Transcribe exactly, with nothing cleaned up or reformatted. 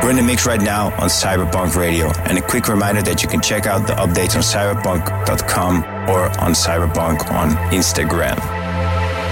We're in the mix right now on Cyberpunk Radio, and a quick reminder that you can check out the updates on cyberpunk dot com or on Cyberpunk on Instagram.